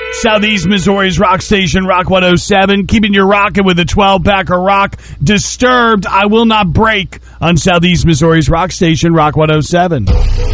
Southeast Missouri's rock station, Rock 107. Keeping you rocking with a 12-pack of rock. Disturbed, I Will Not Break on Southeast Missouri's rock station, Rock 107.